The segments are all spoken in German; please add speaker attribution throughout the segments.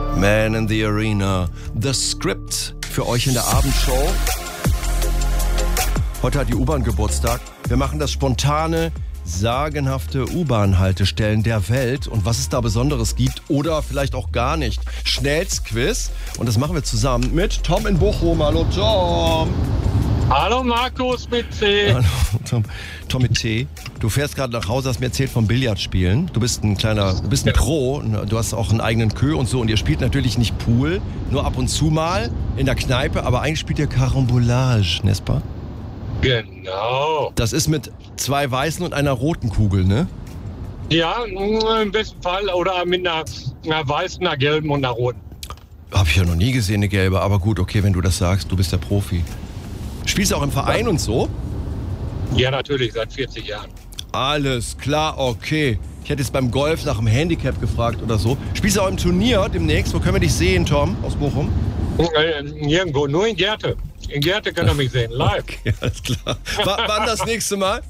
Speaker 1: Man in the Arena. The Script für euch in der Abendshow. Heute hat die U-Bahn Geburtstag. Wir machen das spontane, sagenhafte U-Bahn-Haltestellen der Welt und was es da Besonderes gibt oder vielleicht auch gar nicht. Schnellsquiz. Und das machen wir zusammen mit Tom in Bochum. Hallo Tom.
Speaker 2: Hallo Markus mit C.
Speaker 1: Hallo Tom mit T. Du fährst gerade nach Hause, hast mir erzählt vom Billardspielen. Du bist ein Pro, du hast auch einen eigenen Queue und so. Und ihr spielt natürlich nicht Pool, nur ab und zu mal in der Kneipe. Aber eigentlich spielt ihr Carambolage, n'est-ce pas?
Speaker 2: Genau.
Speaker 1: Das ist mit 2 weißen und einer roten Kugel, ne?
Speaker 2: Ja, im besten Fall. Oder mit einer weißen, einer gelben und einer roten.
Speaker 1: Hab ich ja noch nie gesehen, eine gelbe. Aber gut, okay, wenn du das sagst, du bist der Profi. Spielst du auch im Verein und so?
Speaker 2: Ja, natürlich, seit 40 Jahren.
Speaker 1: Alles klar, okay. Ich hätte jetzt beim Golf nach dem Handicap gefragt oder so. Spielst du auch im Turnier demnächst? Wo können wir dich sehen, Tom, aus Bochum?
Speaker 2: Nirgendwo, nur in Gerte. In Gerte könnt ihr mich sehen, live.
Speaker 1: Okay, alles klar. Wann das nächste Mal?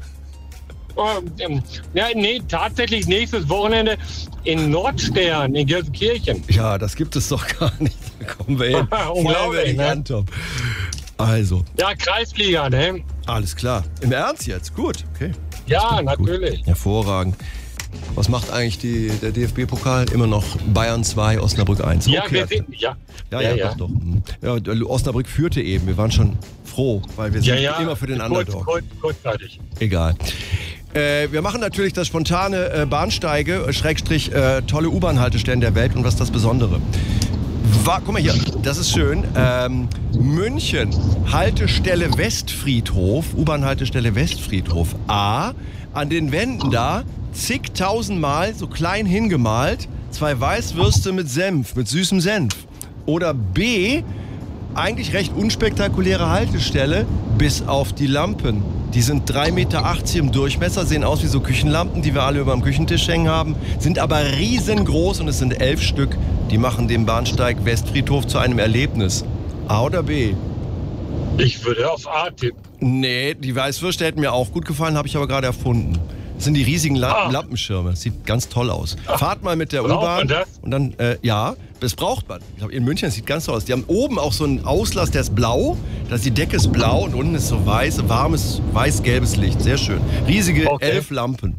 Speaker 2: Ja, nee, tatsächlich nächstes Wochenende in Nordstern, in Gelsenkirchen.
Speaker 1: Ja, das gibt es doch gar nicht. Da kommen wir hin.
Speaker 2: Unglaublich, ne?
Speaker 1: An, Tom. Also.
Speaker 2: Ja, Kreisliga, ne?
Speaker 1: Alles klar. Im Ernst jetzt? Gut, okay.
Speaker 2: Ja, natürlich.
Speaker 1: Gut. Hervorragend. Was macht eigentlich der DFB-Pokal? Immer noch Bayern 2, Osnabrück 1.
Speaker 2: Ja,
Speaker 1: okay,
Speaker 2: wir sind, ja.
Speaker 1: Ja, doch. Ja, Osnabrück führte eben. Wir waren schon froh, weil wir sind immer für den Underdog.
Speaker 2: Kurzzeitig.
Speaker 1: Egal. Wir machen natürlich das spontane Bahnsteige, Schrägstrich tolle U-Bahn-Haltestellen der Welt und was ist das Besondere. Guck mal hier, das ist schön. München, Haltestelle Westfriedhof, U-Bahn-Haltestelle Westfriedhof. A, an den Wänden da zigtausendmal so klein hingemalt, 2 Weißwürste mit Senf, mit süßem Senf. Oder B, eigentlich recht unspektakuläre Haltestelle, bis auf die Lampen. Die sind 3,80 Meter im Durchmesser, sehen aus wie so Küchenlampen, die wir alle über dem Küchentisch hängen haben, sind aber riesengroß und es sind 11 Stück. Die machen den Bahnsteig Westfriedhof zu einem Erlebnis. A oder B?
Speaker 2: Ich würde auf A tippen.
Speaker 1: Nee, die Weißwürste hätten mir auch gut gefallen, habe ich aber gerade erfunden. Das sind die riesigen Lampenschirme. Das sieht ganz toll aus. Fahrt mal mit der U-Bahn. Und dann, ja, das braucht man. Ich glaube, in München, das sieht ganz toll aus. Die haben oben auch so einen Auslass, der ist blau. Die Decke ist blau und unten ist so warmes, weiß-gelbes Licht. Sehr schön. Riesige 11 Lampen.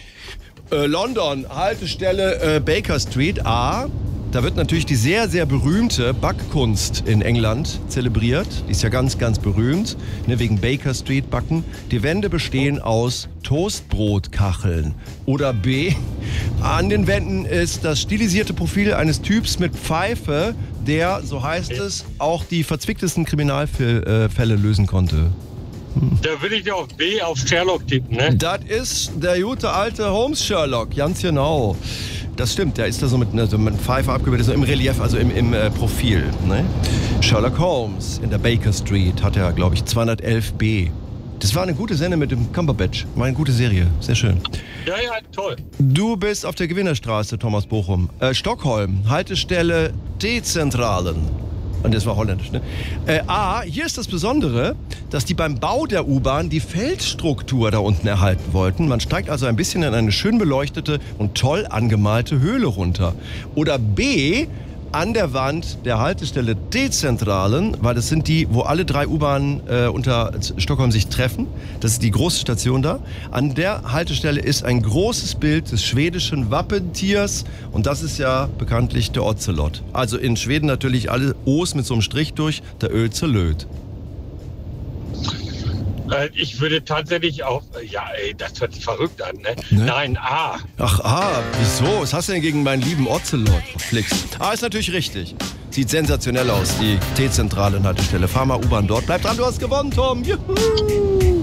Speaker 1: London, Haltestelle Baker Street. A. Da wird natürlich die sehr, sehr berühmte Backkunst in England zelebriert. Die ist ja ganz, ganz berühmt, ne, wegen Baker Street Backen. Die Wände bestehen aus Toastbrotkacheln. Oder B, an den Wänden ist das stilisierte Profil eines Typs mit Pfeife, der, so heißt es, auch die verzwicktesten Kriminalfälle lösen konnte.
Speaker 2: Da würde ich auf B, auf Sherlock tippen, ne?
Speaker 1: Das ist der gute alte Holmes Sherlock, ganz genau. Das stimmt, der ist da so mit Pfeife abgebildet, so im Relief, also im Profil. Ne? Sherlock Holmes in der Baker Street hat er, glaube ich, 211b. Das war eine gute Sendung mit dem Cumberbatch. War eine gute Serie, sehr schön.
Speaker 2: Ja, toll.
Speaker 1: Du bist auf der Gewinnerstraße, Thomas Bochum. Stockholm, Haltestelle T-Zentralen. Und das war holländisch, ne? A, hier ist das Besondere, dass die beim Bau der U-Bahn die Felsstruktur da unten erhalten wollten. Man steigt also ein bisschen in eine schön beleuchtete und toll angemalte Höhle runter. Oder B, an der Wand der Haltestelle D-Zentralen, weil das sind die, wo alle 3 U-Bahnen unter Stockholm sich treffen. Das ist die große Station da. An der Haltestelle ist ein großes Bild des schwedischen Wappentiers und das ist ja bekanntlich der Ocelot. Also in Schweden natürlich alle O's mit so einem Strich durch, der Özelöd.
Speaker 2: Ich würde tatsächlich auch, das hört sich verrückt an, ne? Nein, A.
Speaker 1: Ach, A, wieso? Was hast du denn gegen meinen lieben Ocelot? Flix. A ist natürlich richtig. Sieht sensationell aus, die T-Zentrale Haltestelle. Fahr mal U-Bahn dort. Bleib dran, du hast gewonnen, Tom. Juhu!